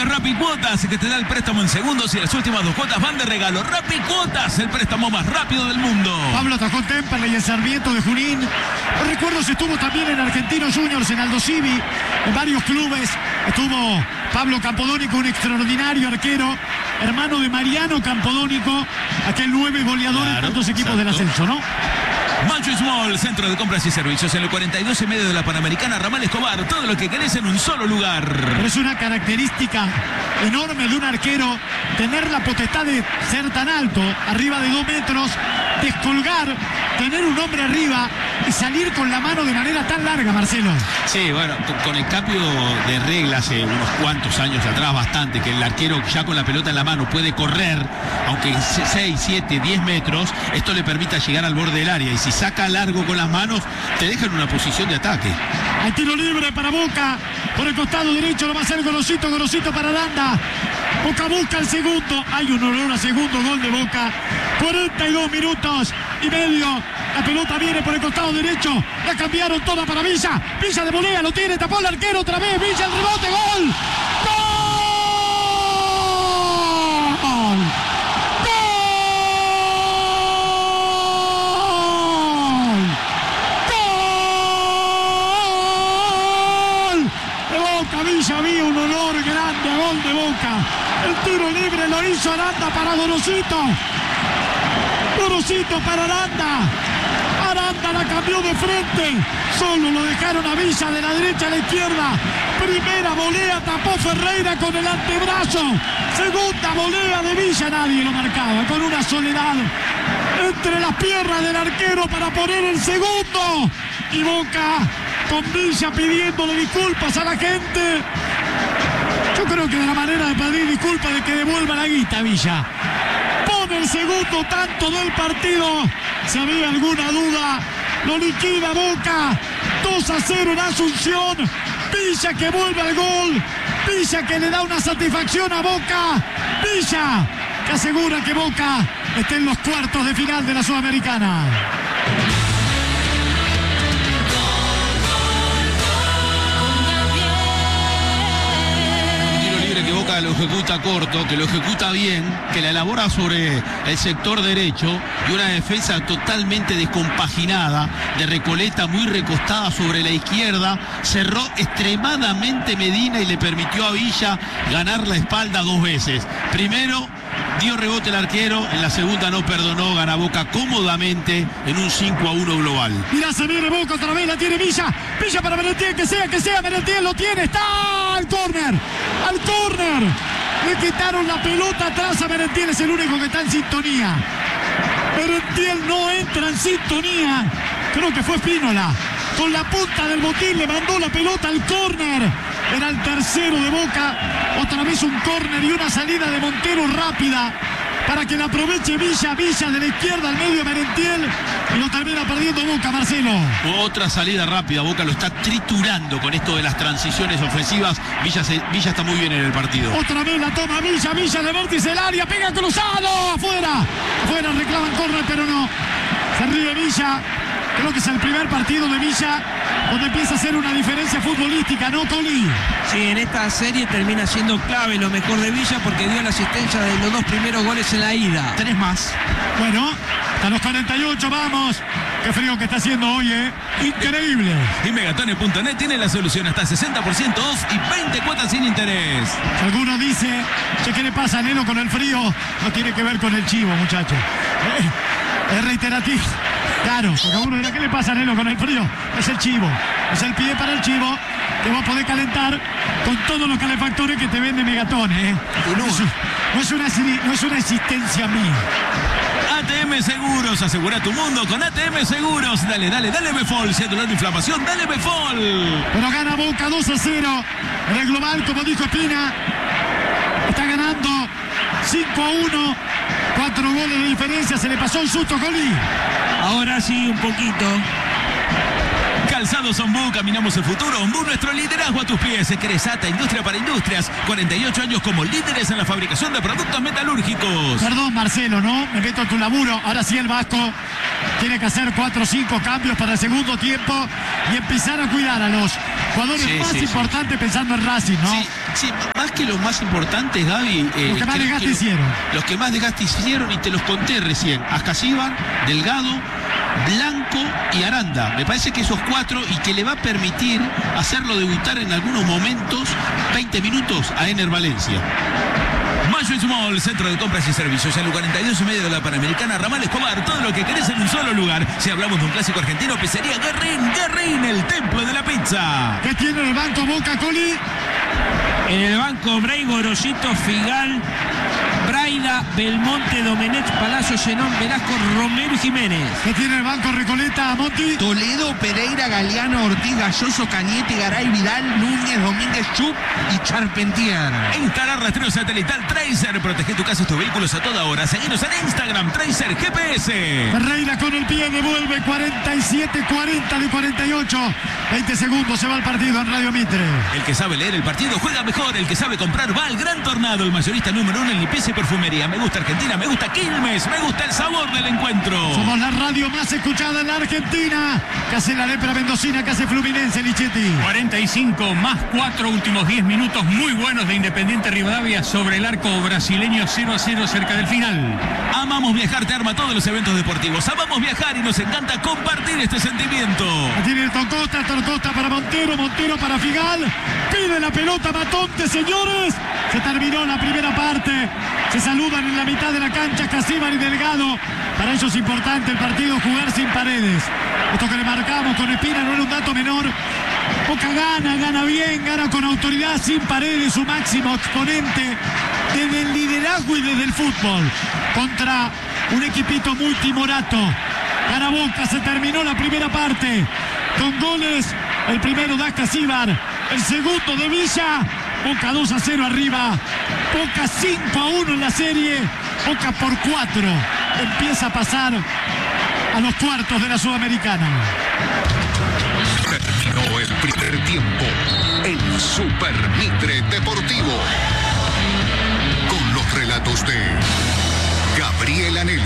es Rappi Cuotas, que te da el préstamo en segundos y las últimas 2 cuotas van de regalo. Rappi Cuotas, el préstamo más rápido del mundo. Pablo atajó en Temperley y en Sarmiento de Junín. No recuerdo si estuvo también en Argentinos Juniors, en Aldo Civi, en varios clubes. Estuvo Pablo Campodónico, un extraordinario arquero, hermano de Mariano Campodónico, aquel 9 goleador en tantos equipos del ascenso, ¿no? Macho Small, centro de compras y servicios en el 42 y medio de la Panamericana, Ramal Escobar. Todo lo que querés en un solo lugar. Pero es una característica enorme de un arquero tener la potestad de ser tan alto, arriba de 2 metros, descolgar, tener un hombre arriba y salir con la mano de manera tan larga, Marcelo. Sí, bueno, con el cambio de regla hace unos cuantos años atrás, bastante, que el arquero ya con la pelota en la mano puede correr, aunque 6, 7, 10 metros, esto le permita llegar al borde del área, y si saca largo con las manos, te deja en una posición de ataque. Hay tiro libre para Boca, por el costado derecho lo va a hacer Gorosito para Aranda. Boca busca el segundo, hay un olor a segundo gol de Boca. 42 minutos y medio. La pelota viene por el costado derecho. La cambiaron toda para Villa. Villa de volea, lo tiene, tapó el arquero otra vez. Villa, el rebote, gol. ¡Gol! ¡Gol! De Boca, Villa, había un olor grande a gol de Boca. El tiro libre lo hizo Aranda para Gorosito. Gorosito para Aranda. Aranda la cambió de frente. Solo lo dejaron a Villa de la derecha a la izquierda. Primera volea, tapó Ferreira con el antebrazo. Segunda volea de Villa, nadie lo marcaba. Con una soledad entre las piernas del arquero para poner el segundo. Y Boca con Villa pidiéndole disculpas a la gente. Yo creo que de la manera de pedir disculpas de que devuelva la guita Villa. Pone el segundo tanto del partido. Si había alguna duda, lo liquida Boca. 2-0 en Asunción. Villa que vuelve al gol. Villa que le da una satisfacción a Boca. Villa que asegura que Boca esté en los cuartos de final de la Sudamericana. Que Boca lo ejecuta corto, que lo ejecuta bien, que la elabora sobre el sector derecho, y una defensa totalmente descompaginada, de Recoleta muy recostada sobre la izquierda. Cerró extremadamente Medina y le permitió a Villa ganar la espalda 2 veces. Primero dio rebote el arquero, en la segunda no perdonó, gana Boca cómodamente en un 5-1 global. Mirá, se viene Boca otra vez, la tiene Villa. Villa para Merentiel, que sea, Merentiel lo tiene, está al córner. Le quitaron la pelota atrás a Merentiel, es el único que está en sintonía. Merentiel no entra en sintonía. Creo que fue Spínola. Con la punta del botín le mandó la pelota al córner. Era el tercero de Boca. Otra vez un córner y una salida de Montero rápida para que la aproveche Villa. Villa de la izquierda al medio Merentiel. Y lo termina perdiendo Boca, Marcelo. Otra salida rápida. Boca lo está triturando con esto de las transiciones ofensivas. Villa está muy bien en el partido. Otra vez la toma Villa. Villa de vértice el área. Pega cruzado. Afuera reclaman córner, pero no. Se ríe Villa. Creo que es el primer partido de Villa donde empieza a hacer una diferencia futbolística, ¿no, Coli? Sí, en esta serie termina siendo clave lo mejor de Villa, porque dio la asistencia de los 2 primeros goles en la ida. 3 más. Bueno, hasta los 48 vamos. Qué frío que está haciendo hoy, ¿eh? Increíble. Y Megatone.net tiene la solución hasta 60% off y 20 cuotas sin interés. Alguno dice, che, ¿qué le pasa a Nelo con el frío? No tiene que ver con el chivo, muchachos. Es reiterativo. Claro, porque uno dirá, ¿qué le pasa a Nelo con el frío? Es el chivo, es el pie para el chivo, que va a poder calentar con todos los calefactores que te vende Megatone, ¿eh? No es una existencia mía. ATM Seguros, asegura tu mundo con ATM Seguros. Dale Befol, si de inflamación, dale Befol. Pero gana Boca 2-0 en el global, como dijo Espina. Está ganando 5-1, 4 goles de diferencia. Se le pasó un susto, Coli. Ahora sí, un poquito. Calzados Ombú, caminamos el futuro. Ombú, nuestro liderazgo a tus pies. Cresata, industria para industrias. 48 años como líderes en la fabricación de productos metalúrgicos. Perdón, Marcelo, ¿no? Me meto en tu laburo. Ahora sí el Vasco tiene que hacer 4 o 5 cambios para el segundo tiempo y empezar a cuidar a los Jugadores más importantes pensando en Racing, ¿no? Sí, más que los más importantes, Gaby. Los que más desgaste hicieron. Los que más desgaste hicieron, y te los conté recién. Ascasíbar, Delgado, Blanco y Aranda. Me parece que esos 4, y que le va a permitir hacerlo debutar en algunos momentos 20 minutos a Ener Valencia. Mayo Small, centro de compras y servicios, en el 42 y medio de la Panamericana, Ramal Escobar, todo lo que querés en un solo lugar. Si hablamos de un clásico argentino, pizzería Guerrín, el templo de la pizza. ¿Qué tiene en el banco Boca, Coli? En el banco Brey, Gorosito, Figal, Braida, Belmonte, Domenech, Palacio, Zenón, Velasco, Romero y Jiménez. ¿Qué tiene el banco Recoleta, Monti? Toledo, Pereira, Galeano, Ortiz, Galloso, Cañete, Garay, Vidal, Núñez, Domínguez, Chup y Charpentier. Instalar rastreo satelital Tracer. Protege tu casa y tus vehículos a toda hora. Seguinos en Instagram, Tracer GPS. Ferreira con el pie devuelve 47-40 de 48. 20 segundos, se va el partido en Radio Mitre. El que sabe leer el partido juega mejor. El que sabe comprar va al Gran Tornado, el mayorista número 1 en limpieza y perfumería. Me gusta Argentina, me gusta Quilmes, me gusta el sabor del encuentro. Somos la radio más escuchada en la Argentina. Que hace la lepra mendocina, que hace Fluminense, Lichetti. 45 más 4, últimos 10 minutos muy buenos de Independiente Rivadavia sobre el arco brasileño, 0-0 cerca del final. Amamos viajar, te arma todos los eventos deportivos. Amamos viajar y nos encanta compartir este sentimiento. Tiene Costa para Montero para Figal. Pide la pelota Matonte, señores. Se terminó la primera parte. Se saludan en la mitad de la cancha Casíbar y Delgado. Para ellos es importante el partido, jugar sin Paredes. Esto que le marcamos con Espina no era un dato menor. Boca gana bien, gana con autoridad, sin Paredes, su máximo exponente desde el liderazgo y desde el fútbol. Contra un equipito muy timorato. Gana Boca, se terminó la primera parte. Con goles, el primero da Casíbar, el segundo de Villa. Boca 2-0 arriba. Boca 5-1 en la serie. Boca por 4. Empieza a pasar a los cuartos de la Sudamericana. Terminó el primer tiempo en Super Mitre Deportivo. Con los relatos de Gabriel Anhelo.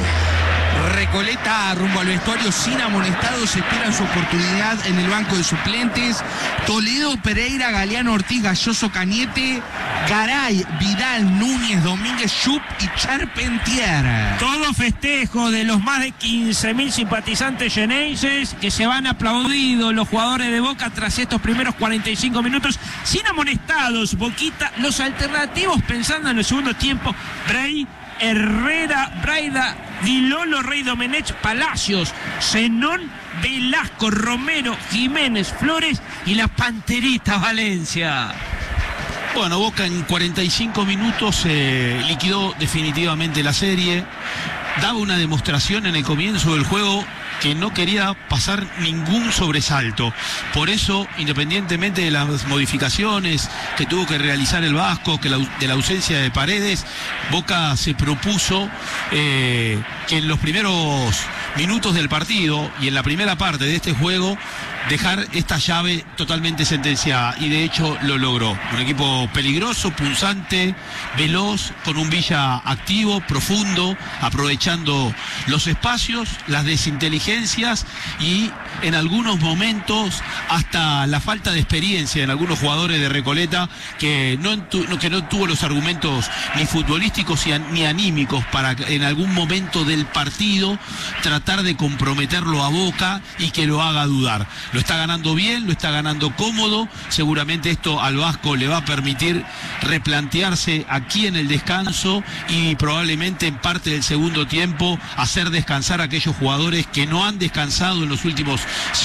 Recoleta rumbo al vestuario sin amonestados, esperan su oportunidad en el banco de suplentes. Toledo, Pereira, Galeano, Ortiz, Galloso, Cañete, Garay, Vidal, Núñez, Domínguez, Chup y Charpentier. Todo festejo de los más de 15.000 simpatizantes xeneises que se van aplaudidos los jugadores de Boca tras estos primeros 45 minutos sin amonestados. Boquita, los alternativos pensando en el segundo tiempo: Brey, Herrera, Braida, Di Lolo, Rey Domenech, Palacios, Zenón, Velasco, Romero, Jiménez, Flores y la Panterita Valencia. Bueno, Boca en 45 minutos liquidó definitivamente la serie. Daba una demostración en el comienzo del juego que no quería pasar ningún sobresalto. Por eso, independientemente de las modificaciones que tuvo que realizar el Vasco, de la ausencia de Paredes, Boca se propuso que en los primeros minutos del partido y en la primera parte de este juego dejar esta llave totalmente sentenciada, y de hecho lo logró. Un equipo peligroso, punzante, veloz, con un Villa activo, profundo, aprovechando los espacios, las desinteligencias y en algunos momentos hasta la falta de experiencia en algunos jugadores de Recoleta que no tuvo los argumentos ni futbolísticos ni anímicos para en algún momento del partido tratar de comprometerlo a Boca y que lo haga dudar. Lo está ganando bien, lo está ganando cómodo. Seguramente esto al Vasco le va a permitir replantearse aquí en el descanso y probablemente en parte del segundo tiempo hacer descansar a aquellos jugadores que no han descansado en los últimos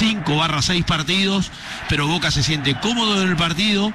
5/6 partidos, pero Boca se siente cómodo en el partido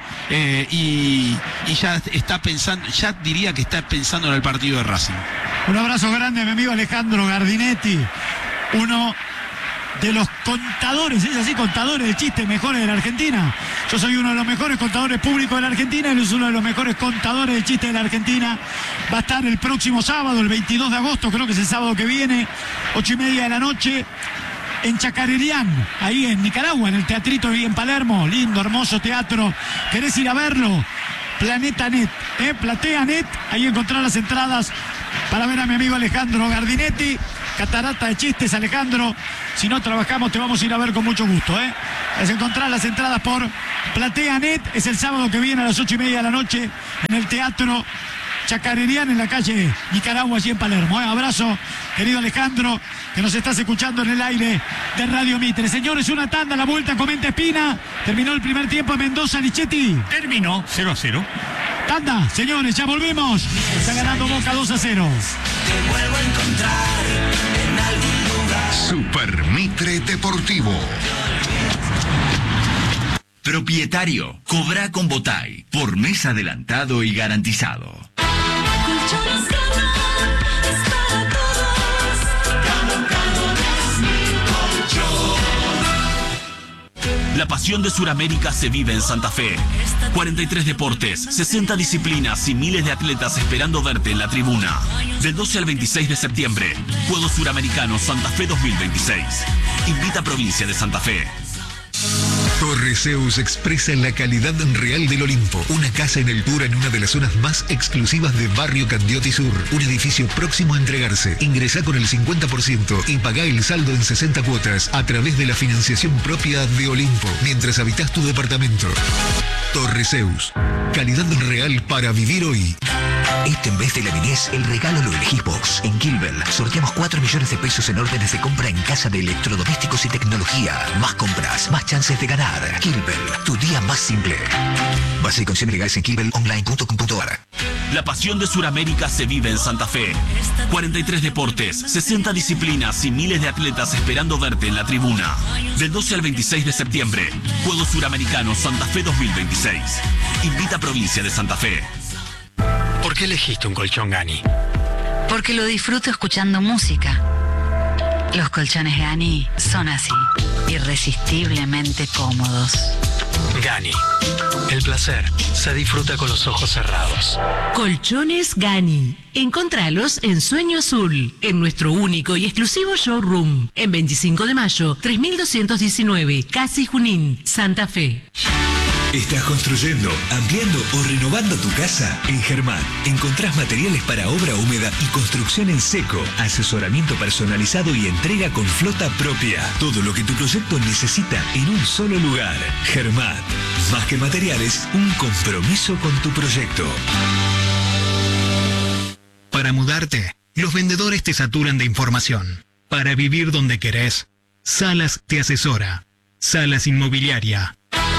y ya está pensando, ya diría que está pensando en el partido de Racing. Un abrazo grande a mi amigo Alejandro Gardinetti, uno de los contadores, es así, contadores de chistes mejores de la Argentina. Yo soy uno de los mejores contadores públicos de la Argentina, él es uno de los mejores contadores de chistes de la Argentina. Va a estar el próximo sábado, el 22 de agosto, creo que es el sábado que viene, 8:30 de la noche, en Chacarerián, ahí en Nicaragua, en el teatrito ahí en Palermo. Lindo, hermoso teatro. ¿Querés ir a verlo? Planeta Net, Platea Net, ahí encontrar las entradas para ver a mi amigo Alejandro Gardinetti. Catarata de chistes, Alejandro. Si no trabajamos, te vamos a ir a ver con mucho gusto, Es encontrar las entradas por PlateaNet es el sábado que viene a las 8:30 de la noche en el Teatro Chacarerian en la calle Nicaragua, allí en Palermo. Abrazo, querido Alejandro, que nos estás escuchando en el aire de Radio Mitre. Señores, una tanda, la vuelta, comenta Espina. Terminó el primer tiempo en Mendoza, Lichetti. Terminó 0-0. Tanda, señores, ya volvimos. Está ganando Boca 2-0. Super Mitre Deportivo. Propietario, cobra con Botay, por mes adelantado y garantizado. La pasión de Sudamérica se vive en Santa Fe. 43 deportes, 60 disciplinas y miles de atletas esperando verte en la tribuna. Del 12 al 26 de septiembre, Juegos Suramericanos Santa Fe 2026. Invita a Provincia de Santa Fe. Torreseus expresa la calidad real del Olimpo. Una casa en altura en una de las zonas más exclusivas de Barrio Candioti Sur. Un edificio próximo a entregarse. Ingresá con el 50% y pagá el saldo en 60 cuotas a través de la financiación propia de Olimpo, mientras habitas tu departamento. Torreseus. Calidad real para vivir hoy. Este en vez de la niñez, el regalo lo elegís vos. En Kilbel sorteamos 4 millones de pesos en órdenes de compra en casa de electrodomésticos y tecnología. Más compras, más chances de ganar. Kilbel, tu día más simple. Base y condiciones legales en kilbelonline.com.ar. La pasión de Sudamérica se vive en Santa Fe. 43 deportes, 60 disciplinas y miles de atletas esperando verte en la tribuna. Del 12 al 26 de septiembre, Juegos Suramericanos Santa Fe 2026. Invita a Provincia de Santa Fe. ¿Por qué elegiste un colchón Gani? Porque lo disfruto escuchando música. Los colchones Gani son así, irresistiblemente cómodos. Gani. El placer se disfruta con los ojos cerrados. Colchones Gani. Encontralos en Sueño Azul, en nuestro único y exclusivo showroom. En 25 de mayo, 3219, Casi Junín, Santa Fe. ¿Estás construyendo, ampliando o renovando tu casa? En Germán encontrás materiales para obra húmeda y construcción en seco, asesoramiento personalizado y entrega con flota propia. Todo lo que tu proyecto necesita en un solo lugar. Germán, más que materiales, un compromiso con tu proyecto. Para mudarte, los vendedores te saturan de información. Para vivir donde querés, Salas te asesora. Salas Inmobiliaria.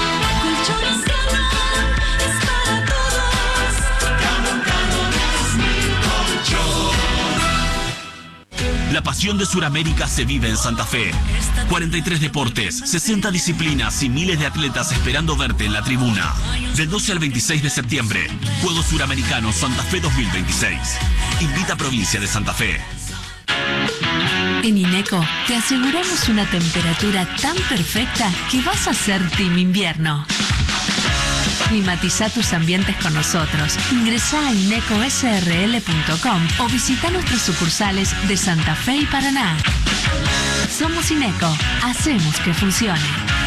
La pasión de Sudamérica se vive en Santa Fe. 43 deportes, 60 disciplinas y miles de atletas esperando verte en la tribuna. Del 12 al 26 de septiembre, Juegos Suramericanos Santa Fe 2026. Invita a Provincia de Santa Fe. En Ineco te aseguramos una temperatura tan perfecta que vas a ser Team Invierno. Climatiza tus ambientes con nosotros. Ingresá a inecosrl.com o visita nuestras sucursales de Santa Fe y Paraná. Somos Ineco. Hacemos que funcione.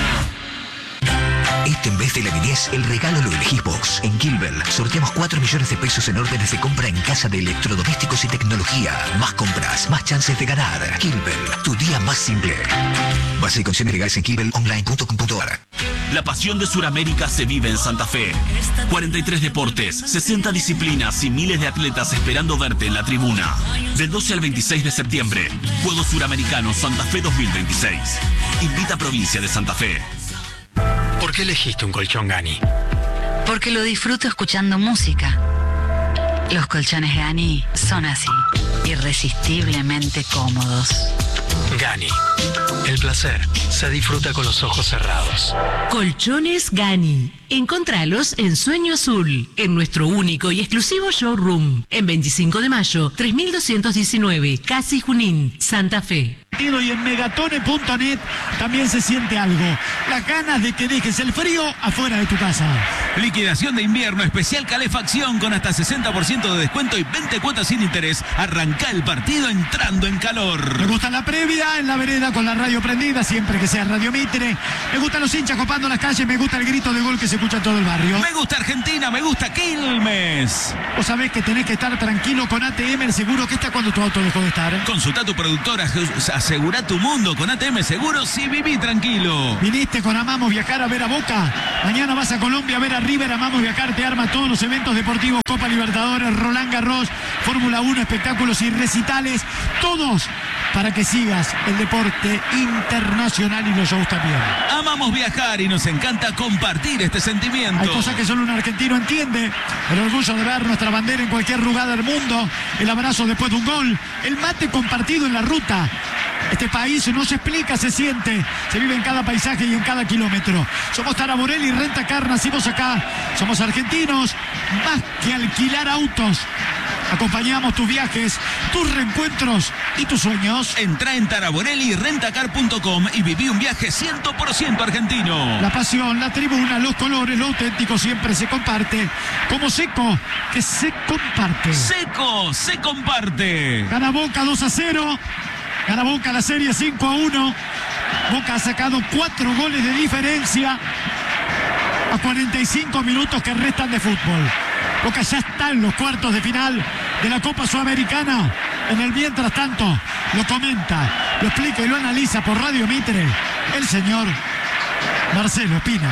Este en vez de la niñez, el regalo lo elegís vos. En Kilbel sorteamos 4 millones de pesos en órdenes de compra en casa de electrodomésticos y tecnología. Más compras, más chances de ganar. Kilbel, tu día más simple. Base y condiciones legales en kilbelonline.com.ar. La pasión de Sudamérica se vive en Santa Fe. 43 deportes, 60 disciplinas y miles de atletas esperando verte en la tribuna. Del 12 al 26 de septiembre, Juegos Suramericanos Santa Fe 2026. Invita a Provincia de Santa Fe. ¿Por qué elegiste un colchón Gani? Porque lo disfruto escuchando música. Los colchones Gani son así, irresistiblemente cómodos. Gani. El placer se disfruta con los ojos cerrados. Colchones Gani. Encontralos en Sueño Azul, en nuestro único y exclusivo showroom. En 25 de mayo, 3219, Casi Junín, Santa Fe. Y en megatone.net también se siente algo. Las ganas de que dejes el frío afuera de tu casa. Liquidación de invierno, especial calefacción con hasta 60% de descuento y 20 cuotas sin interés. Arranca el partido entrando en calor. ¿Te gusta la previa? tranquilidad en la vereda con la radio prendida, siempre que sea Radio Mitre. Me gustan los hinchas copando las calles, me gusta el grito de gol que se escucha en todo el barrio. Me gusta Argentina, me gusta Quilmes. Vos sabés que tenés que estar tranquilo con ATM, el seguro que está cuando tu auto dejó de estar. Consulta a tu productora, asegura tu mundo con ATM Seguros y viví tranquilo. Viniste con Amamos Viajar a ver a Boca. Mañana vas a Colombia a ver a River. Amamos Viajar te arma todos los eventos deportivos, Copa Libertadores, Roland Garros, Fórmula 1, espectáculos y recitales. Todos para que sigas el deporte internacional y los shows también. Amamos viajar y nos encanta compartir este sentimiento. Hay cosas que solo un argentino entiende. El orgullo de ver nuestra bandera en cualquier lugar del mundo. El abrazo después de un gol. El mate compartido en la ruta. Este país no se explica, se siente. Se vive en cada paisaje y en cada kilómetro. Somos Taraborelli, Rentacar, nacimos acá. Somos argentinos, más que alquilar autos. Acompañamos tus viajes, tus reencuentros y tus sueños. Entra en taraborellirentacar.com y viví un viaje 100% argentino. La pasión, la tribuna, los colores, lo auténtico siempre se comparte. Como Seco, que se comparte. Seco, se comparte. Gana Boca 2-0. Gana Boca la serie 5-1. Boca ha sacado 4 goles de diferencia a 45 minutos que restan de fútbol. Boca ya está en los cuartos de final de la Copa Sudamericana. En el mientras tanto, lo comenta, lo explica y lo analiza por Radio Mitre el señor Marcelo Espina.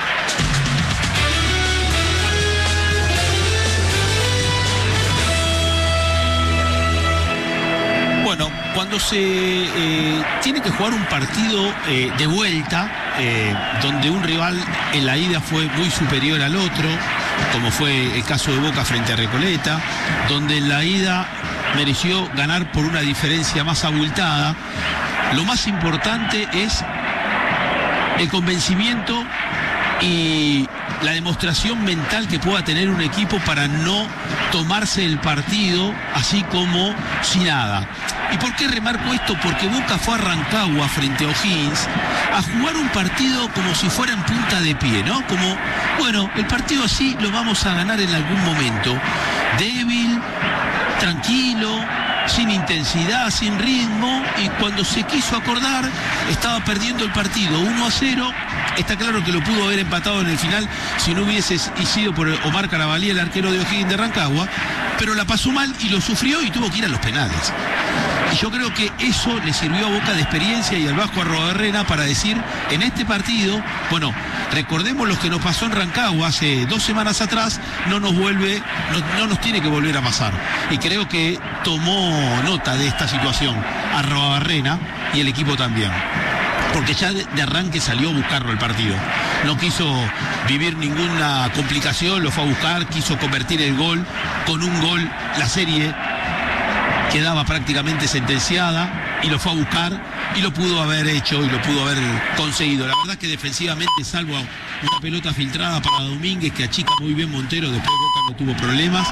Bueno, cuando se tiene que jugar un partido de vuelta, donde un rival en la ida fue muy superior al otro, como fue el caso de Boca frente a Recoleta, donde en la ida mereció ganar por una diferencia más abultada, lo más importante es el convencimiento y la demostración mental que pueda tener un equipo para no tomarse el partido así como si nada. ¿Y por qué remarco esto? Porque Boca fue a Rancagua frente a O'Higgins a jugar un partido como si fuera en punta de pie, ¿no? Como, bueno, el partido así lo vamos a ganar en algún momento. Débil, tranquilo, sin intensidad, sin ritmo, y cuando se quiso acordar estaba perdiendo el partido 1-0. Está claro que lo pudo haber empatado en el final si no hubiese sido por Omar Carabalí, el arquero de O'Higgins de Rancagua, pero la pasó mal y lo sufrió y tuvo que ir a los penales. Y yo creo que eso le sirvió a Boca de experiencia y al Vasco Arrobarrena para decir, en este partido, bueno, recordemos lo que nos pasó en Rancagua hace 2 semanas atrás, no nos tiene que volver a pasar. Y creo que tomó nota de esta situación Arrobarrena y el equipo también. Porque ya de arranque salió a buscarlo el partido. No quiso vivir ninguna complicación, lo fue a buscar, quiso convertir el gol. Con un gol la serie quedaba prácticamente sentenciada y lo fue a buscar y lo pudo haber hecho y lo pudo haber conseguido. La verdad que defensivamente, salvo una pelota filtrada para Domínguez que achica muy bien Montero, después Boca no tuvo problemas.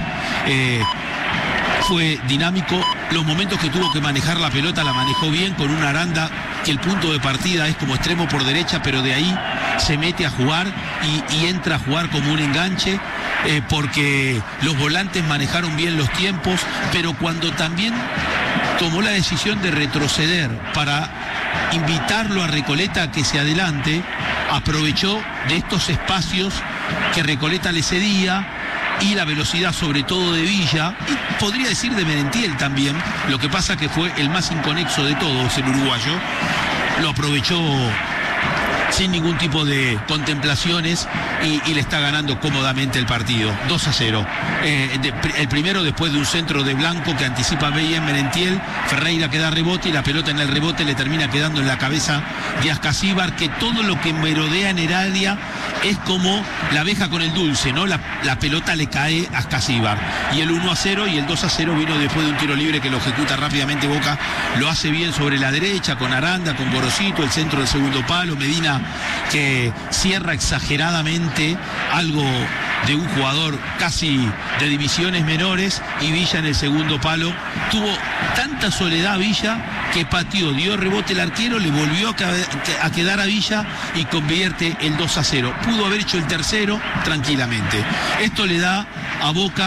Fue dinámico, los momentos que tuvo que manejar la pelota la manejó bien, con una Aranda que el punto de partida es como extremo por derecha, pero de ahí se mete a jugar y entra a jugar como un enganche, porque los volantes manejaron bien los tiempos, pero cuando también tomó la decisión de retroceder para invitarlo a Recoleta a que se adelante, aprovechó de estos espacios que Recoleta le cedía, y la velocidad sobre todo de Villa, y podría decir de Merentiel también. Lo que pasa que fue el más inconexo de todos, el uruguayo. Lo aprovechó sin ningún tipo de contemplaciones y le está ganando cómodamente el partido, 2-0. El primero después de un centro de Blanco que anticipa bien Merentiel, Ferreira que da rebote y la pelota en el rebote le termina quedando en la cabeza de Ascasíbar, que todo lo que merodea en el área es como la abeja con el dulce, ¿no? La pelota le cae a Ascasíbar. Y el 1-0 y el 2-0 vino después de un tiro libre que lo ejecuta rápidamente Boca, lo hace bien sobre la derecha, con Aranda, con Gorosito, el centro del segundo palo, Medina que cierra exageradamente, algo de un jugador casi de divisiones menores, y Villa en el segundo palo. Tuvo tanta soledad Villa que pateó, dio rebote el arquero, le volvió a quedar a Villa y convierte el 2-0. Pudo haber hecho el tercero tranquilamente. Esto le da a Boca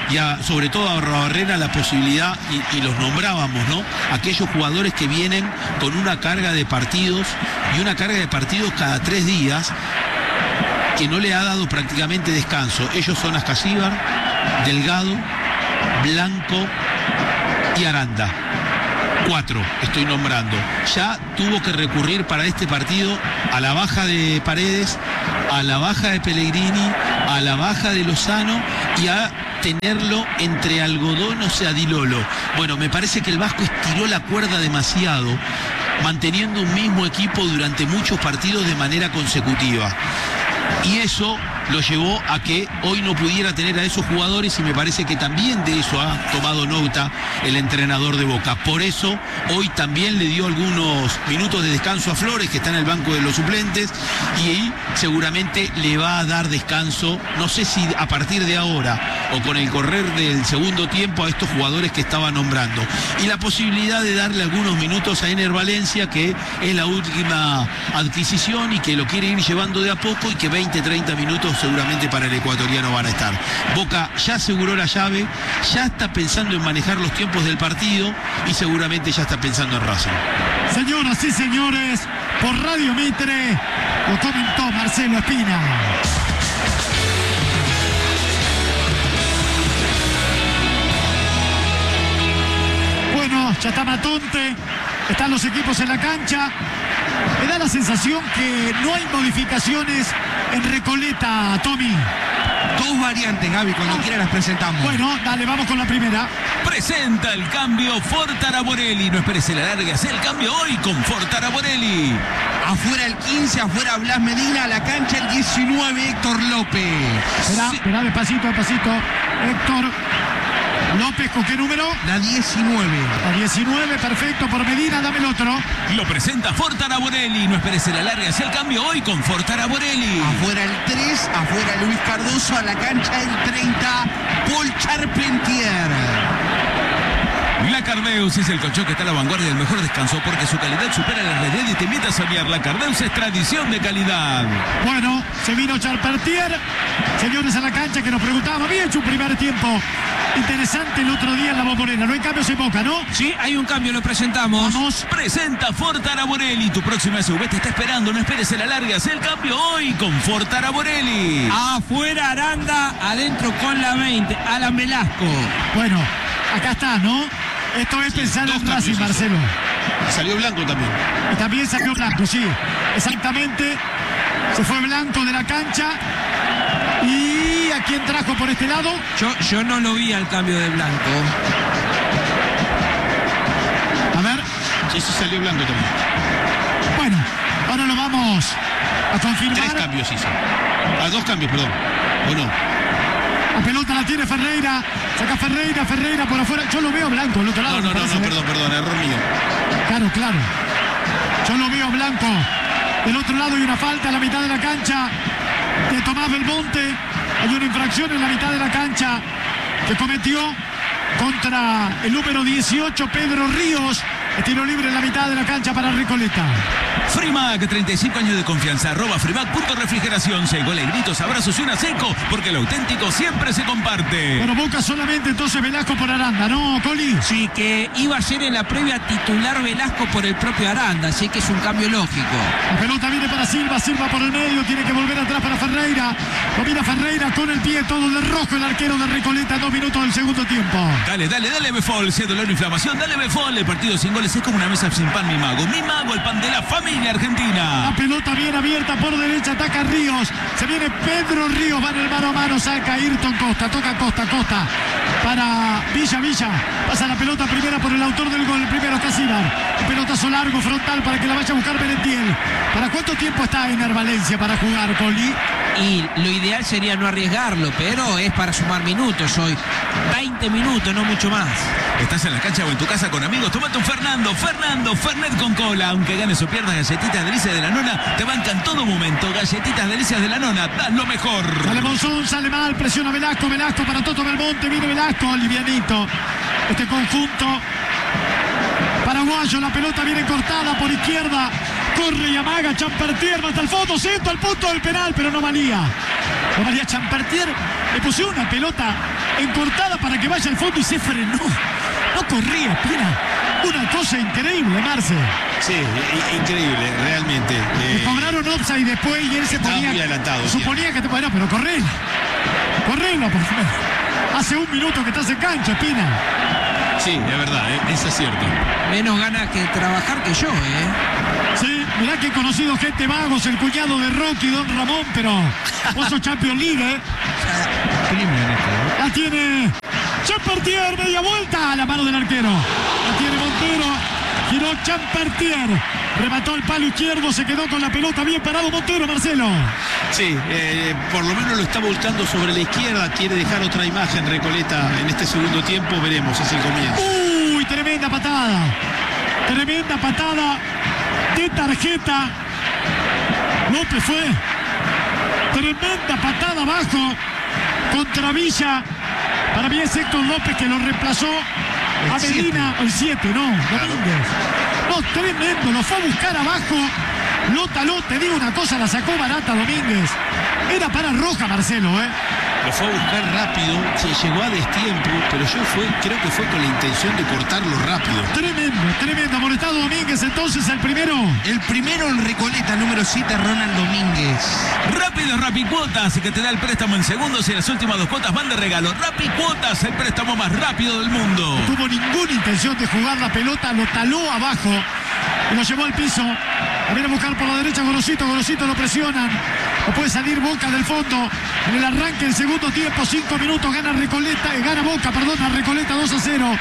sobre todo a Barrera la posibilidad, y los nombrábamos, ¿no? Aquellos jugadores que vienen con una carga de partidos y una carga de partidos cada 3 días que no le ha dado prácticamente descanso. Ellos son Ascasíbar, Delgado, Blanco y Aranda. 4 estoy nombrando. Ya tuvo que recurrir para este partido a la baja de Paredes, a la baja de Pellegrini, a la baja de Lozano y a tenerlo entre algodón, o sea, Dilolo. Bueno, me parece que el Vasco estiró la cuerda demasiado, manteniendo un mismo equipo durante muchos partidos de manera consecutiva. Y eso lo llevó a que hoy no pudiera tener a esos jugadores, y me parece que también de eso ha tomado nota el entrenador de Boca. Por eso hoy también le dio algunos minutos de descanso a Flores, que está en el banco de los suplentes, y seguramente le va a dar descanso, no sé si a partir de ahora o con el correr del segundo tiempo, a estos jugadores que estaba nombrando. Y la posibilidad de darle algunos minutos a Ener Valencia, que es la última adquisición y que lo quiere ir llevando de a poco, y que 20-30 minutos seguramente para el ecuatoriano van a estar. Boca ya aseguró la llave, ya está pensando en manejar los tiempos del partido y seguramente ya está pensando en Racing. Señoras y señores, por Radio Mitre lo comentó Marcelo Espina. Bueno, ya está Matonte, están los equipos en la cancha. Me da la sensación que no hay modificaciones en Recoleta, Tommy. 2 variantes, Gaby, cuando quiera las presentamos. Bueno, dale, vamos con la primera. Presenta el cambio Ford Araborelli. No esperes el alargue, haz el cambio hoy con Ford Araborelli. Afuera el 15, afuera Blas Medina, a la cancha el 19, Héctor López. Esperá, despacito. Héctor López, ¿con qué número? La 19. La 19, perfecto, por Medina, dame el otro. Lo presenta Ford Araborelli. No esperes el alargue, haz el cambio hoy con Ford Araborelli. Afuera el 3, afuera Luis Cardoso, a la cancha el 30, Paul Charpentier. La Cardeus es el colchón que está a la vanguardia del mejor descanso, porque su calidad supera la realidad y te invita a soñar. La Cardeus es tradición de calidad. Bueno, se vino Charpentier. Señores a la cancha, que nos preguntábamos, había hecho un primer tiempo interesante el otro día en la Bombonera. No hay cambios en Boca, ¿no? Sí, hay un cambio, lo presentamos. Vamos. Presenta Ford Araborelli. Tu próxima SUV te está esperando. No esperes el alargue, haz el cambio hoy con Ford Araborelli. Afuera Aranda, adentro con la 20, Alan Velasco. Bueno, acá está, ¿no? Esto es pensar en Racing, Marcelo. Salió Blanco también. Y también salió Blanco, sí. Exactamente. Se fue Blanco de la cancha. ¿Y a quién trajo por este lado? Yo no lo vi al cambio de Blanco. A ver. Sí, salió Blanco también. Bueno, ahora lo vamos a confirmar. 3 cambios hizo. 2 cambios, perdón. ¿O no? La pelota la tiene Ferreira. Saca Ferreira por afuera. Yo lo veo Blanco al otro lado. No, perdón, error mío. Claro. Yo lo veo Blanco. Del otro lado hay una falta a la mitad de la cancha de Tomás Belmonte. Hay una infracción en la mitad de la cancha que cometió contra el número 18, Pedro Ríos. El tiro libre en la mitad de la cancha para Recoleta. Frimac, 35 años de confianza. @Frimac.refrigeración. 6 goles, gritos, abrazos y una seco, porque lo auténtico siempre se comparte. Bueno, Boca solamente entonces Velasco por Aranda, ¿no, Coli? Sí, que iba a ser en la previa titular Velasco por el propio Aranda, así que es un cambio lógico. La pelota viene para Silva por el medio, tiene que volver atrás para Ferreira. Domina Ferreira con el pie todo de rojo, el arquero de Recoleta, 2 minutos del segundo tiempo. Dale, Befol, si es dolor o inflamación, dale Befol. El partido sin goles es como una mesa sin pan, mi mago, el pan de la familia argentina. La pelota bien abierta por derecha, ataca Ríos, se viene Pedro Ríos, va en el mano a mano, saca Ayrton Costa, toca Costa para Villa, pasa la pelota primera por el autor del gol, el primero Ascasíbar, un pelotazo largo, frontal para que la vaya a buscar Merentiel. ¿Para cuánto tiempo está Ener Valencia para jugar, Coli? Y lo ideal sería no arriesgarlo, pero es para sumar minutos hoy. 20 minutos, no mucho más. Estás en la cancha o en tu casa con amigos, tomate un Fernet con cola. Aunque ganes o pierdas, Galletitas Delicias de la Nona te bancan todo momento. Galletitas Delicias de la Nona, dan lo mejor. Sale Monzón, sale mal, presiona Velasco para Toto Belmonte, viene Velasco, livianito. Este conjunto paraguayo, la pelota viene cortada por izquierda. Corre y amaga Charpentier hasta el fondo, centro al punto del penal, pero no valía. Champertier le puso una pelota encortada para que vaya al fondo y se frenó. No corría, Pina. Una cosa increíble, Marce. Sí, increíble, realmente. Le cobraron offside después y él se ponía... muy adelantado. Suponía que te podía, pero correla. Correla, por favor. Hace un minuto que estás en cancha, Pina. Sí, es verdad, eso es cierto. Menos ganas que trabajar que yo, Sí, mirá que he conocido gente vagos, el cuñado de Rocky, Don Ramón, pero vos sos Champions League, La tiene Champertier, media vuelta a la mano del arquero. La tiene Montero, giró Champertier, remató al palo izquierdo, se quedó con la pelota, bien parado Montero, Marcelo. Sí, por lo menos lo está volcando sobre la izquierda, quiere dejar otra imagen Recoleta en este segundo tiempo, veremos, es el comienzo. Uy, tremenda patada de tarjeta. López fue, tremenda patada abajo contra Villa. Para mí es Héctor López que lo reemplazó a Medina, el 7, no, Domínguez. No, tremendo, lo fue a buscar abajo, lo taló, te digo una cosa, la sacó barata Domínguez. Era para roja, Marcelo, Lo fue a buscar rápido, se llegó a destiempo, pero creo que fue con la intención de cortarlo rápido. Tremendo, amonestado Domínguez, entonces el primero. El primero en Recoleta, número 7, Ronald Domínguez. Rápido, Rapicuotas, que te da el préstamo en segundos y las últimas 2 cuotas van de regalo. Rapicuotas, el préstamo más rápido del mundo. No tuvo ninguna intención de jugar la pelota, lo taló abajo y lo llevó al piso. A ver a buscar por la derecha Gorosito lo presionan. No puede salir Boca del fondo. En el arranque del segundo tiempo, 5 minutos, gana Boca, a Recoleta 2-0.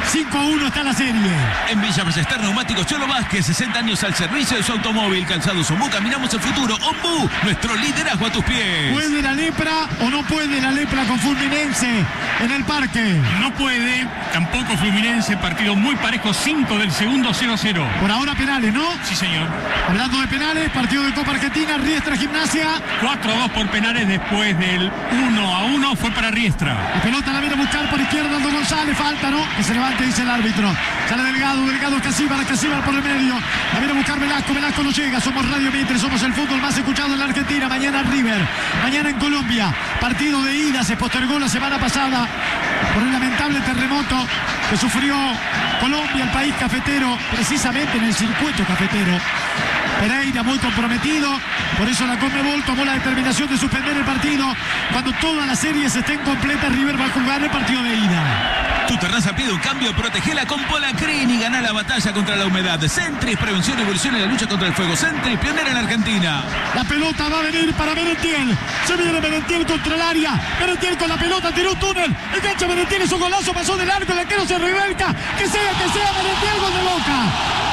5-1 está la serie. En Villa Ballester Neumáticos Cholo Vázquez, 60 años al servicio de su automóvil. Calzados Ombú, caminamos el futuro. Ombú, nuestro liderazgo a tus pies. ¿Puede la lepra o no puede la lepra con Fluminense en el parque? No puede, tampoco Fluminense, partido muy parejo, 5 del segundo, 0-0. Por ahora penales, ¿no? Sí, señor. Hablando de penales, partido de Copa Argentina, Riestra Gimnasia. 4-2 por penales después del 1-1, fue para Riestra. La pelota la viene a buscar por izquierda Aldo González, falta, ¿no? Que se levante, dice el árbitro. Sale Delgado Casíbar por el medio. La viene a buscar Velasco no llega. Somos Radio Mitre, somos el fútbol más escuchado en la Argentina. Mañana River, mañana en Colombia. Partido de ida, se postergó la semana pasada por el lamentable terremoto que sufrió Colombia, el país cafetero, precisamente en el circuito cafetero. Pereira muy comprometido, por eso la Conmebol tomó la determinación de suspender el partido. Cuando todas las series estén completas, River va a jugar el partido de ida. Tu terraza pide un cambio, protegela con Polacrin y gana la batalla contra la humedad. Centris, prevención y evolución en la lucha contra el fuego. Centris, pionera en la Argentina. La pelota va a venir para Merentiel. Se viene Merentiel contra el área. Merentiel con la pelota, tiró un túnel. Engancha Merentiel, es un golazo, pasó del arco, el arquero se revuelca. Que sea Merentiel, gol de Boca.